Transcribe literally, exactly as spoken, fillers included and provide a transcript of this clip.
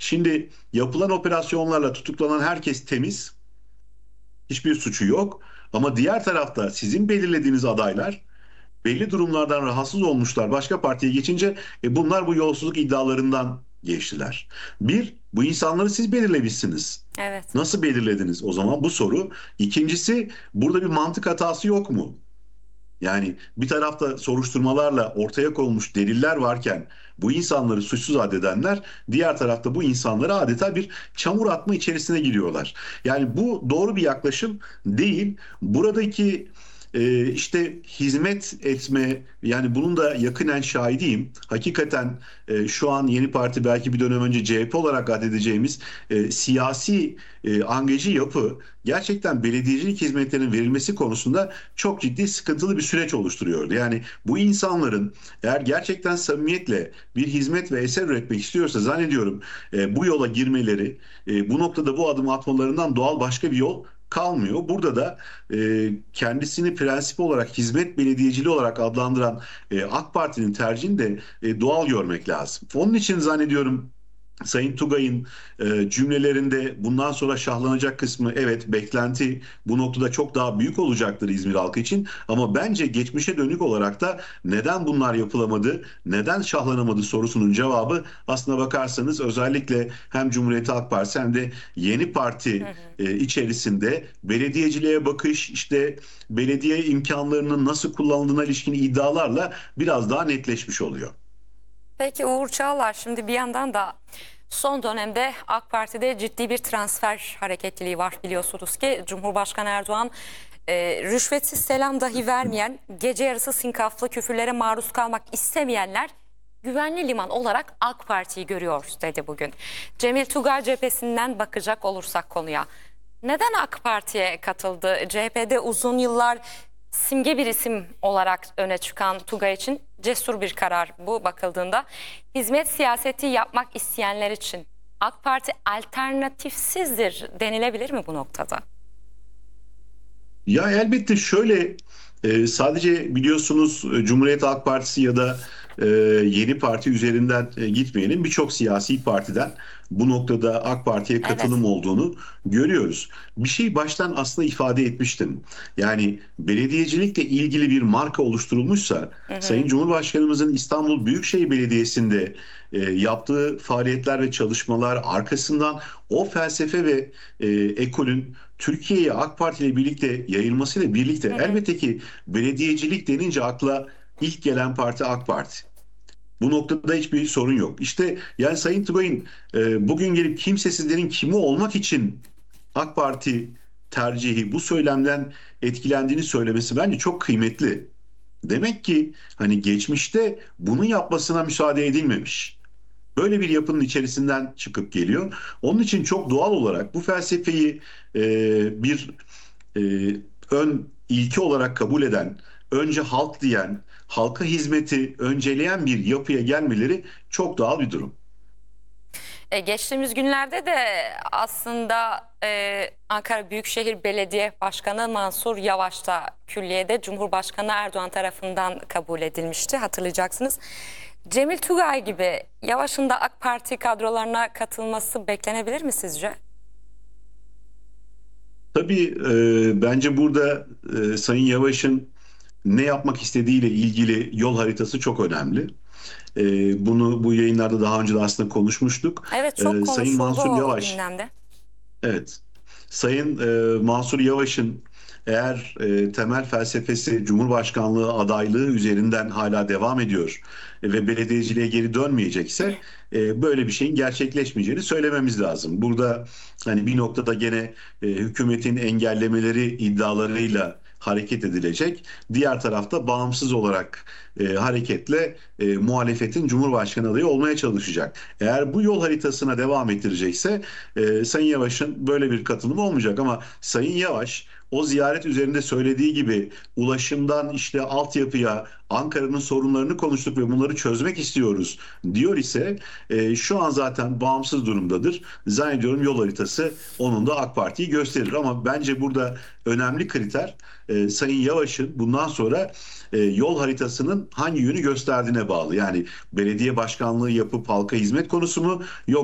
Şimdi yapılan operasyonlarla tutuklanan herkes temiz, hiçbir suçu yok. Ama diğer tarafta sizin belirlediğiniz adaylar belli durumlardan rahatsız olmuşlar. Başka partiye geçince e, bunlar bu yolsuzluk iddialarından geçtiler. Bir, bu insanları siz belirlemişsiniz. Evet. Nasıl belirlediniz o zaman bu soru. İkincisi, burada bir mantık hatası yok mu? Yani bir tarafta soruşturmalarla ortaya konmuş deliller varken bu insanları suçsuz addedenler, diğer tarafta bu insanları adeta bir çamur atma içerisine giriyorlar. Yani bu doğru bir yaklaşım değil. Buradaki e, işte hizmet etme, yani bunun da yakinen şahidiyim. Hakikaten e, şu an yeni parti, belki bir dönem önce C H P olarak adedeceğimiz e, siyasi e, angajı yapı gerçekten belediyecilik hizmetlerinin verilmesi konusunda çok ciddi sıkıntılı bir süreç oluşturuyordu. Yani bu insanların eğer gerçekten samimiyetle bir hizmet ve eser üretmek istiyorsa, zannediyorum e, bu yola girmeleri, e, bu noktada bu adımı atmalarından doğal başka bir yol kalmıyor. Burada da e, kendisini prensip olarak hizmet belediyeciliği olarak adlandıran e, AK Parti'nin tercihini de e, doğal görmek lazım. Onun için zannediyorum Sayın Tugay'ın e, cümlelerinde bundan sonra şahlanacak kısmı, evet, beklenti bu noktada çok daha büyük olacaktır İzmir halkı için. Ama bence geçmişe dönük olarak da neden bunlar yapılamadı, neden şahlanamadı sorusunun cevabı, aslına bakarsanız özellikle hem Cumhuriyet Halk Partisi hem de Yeni Hı Parti hı. e, içerisinde belediyeciliğe bakış, işte belediye imkanlarının nasıl kullanıldığına ilişkin iddialarla biraz daha netleşmiş oluyor. Peki Uğur Çağlar, şimdi bir yandan da son dönemde AK Parti'de ciddi bir transfer hareketliliği var, biliyorsunuz ki Cumhurbaşkanı Erdoğan e, rüşvetsiz selam dahi vermeyen, gece yarısı sinkaflı küfürlere maruz kalmak istemeyenler güvenli liman olarak AK Parti'yi görüyor dedi bugün. Cemil Tugay cephesinden bakacak olursak konuya, neden AK Parti'ye katıldı? C H P'de uzun yıllar simge bir isim olarak öne çıkan Tugay için cesur bir karar bu bakıldığında. Hizmet siyaseti yapmak isteyenler için AK Parti alternatifsizdir denilebilir mi bu noktada? Ya elbette şöyle, e, sadece biliyorsunuz e, Cumhuriyet Halk Partisi ya da e, Yeni Parti üzerinden e, gitmeyelim. Birçok siyasi partiden bu noktada AK Parti'ye Evet. katılım olduğunu görüyoruz. Bir şey baştan aslında ifade etmiştim. Yani belediyecilikle ilgili bir marka oluşturulmuşsa, Hı Sayın hı. Cumhurbaşkanımızın İstanbul Büyükşehir Belediyesi'nde e, yaptığı faaliyetler ve çalışmalar arkasından o felsefe ve e, ekolün Türkiye'ye AK Parti ile birlikte yayılmasıyla birlikte Hı hı. elbette ki belediyecilik denince akla ilk gelen parti AK Parti. Bu noktada hiçbir sorun yok. İşte yani Sayın Tugay'ın e, bugün gelip kimsesizlerin kimi olmak için AK Parti tercihi, bu söylemden etkilendiğini söylemesi bence çok kıymetli. Demek ki hani geçmişte bunu yapmasına müsaade edilmemiş. Böyle bir yapının içerisinden çıkıp geliyor. Onun için çok doğal olarak bu felsefeyi e, bir e, ön ilke olarak kabul eden, önce halk diyen, halka hizmeti önceleyen bir yapıya gelmeleri çok doğal bir durum. E, geçtiğimiz günlerde de aslında e, Ankara Büyükşehir Belediye Başkanı Mansur Yavaş da külliyede Cumhurbaşkanı Erdoğan tarafından kabul edilmişti, hatırlayacaksınız. Cemil Tugay gibi Yavaş'ın da AK Parti kadrolarına katılması beklenebilir mi sizce? Tabii e, bence burada e, Sayın Yavaş'ın ne yapmak istediğiyle ilgili yol haritası çok önemli. E, bunu bu yayınlarda daha önce de aslında konuşmuştuk. Evet, çok E, Sayın konuşuldu Mansur o Yavaş, gündemde. evet. Sayın e, Mansur Yavaş'ın eğer e, temel felsefesi Cumhurbaşkanlığı adaylığı üzerinden hala devam ediyor e, ve belediyeciliğe geri dönmeyecekse e, böyle bir şeyin gerçekleşmeyeceğini söylememiz lazım. Burada hani bir noktada gene e, hükümetin engellemeleri iddialarıyla hareket edilecek. Diğer tarafta bağımsız olarak e, hareketle e, muhalefetin Cumhurbaşkanı adayı olmaya çalışacak. Eğer bu yol haritasına devam ettirecekse e, Sayın Yavaş'ın böyle bir katılımı olmayacak, ama Sayın Yavaş o ziyaret üzerinde söylediği gibi ulaşımdan işte altyapıya Ankara'nın sorunlarını konuştuk ve bunları çözmek istiyoruz diyor ise e, şu an zaten bağımsız durumdadır. Zannediyorum yol haritası onun da AK Parti'yi gösterir, ama bence burada önemli kriter e, Sayın Yavaş'ın bundan sonra e, yol haritasının hangi yönü gösterdiğine bağlı. Yani belediye başkanlığı yapıp halka hizmet konusu mu, yok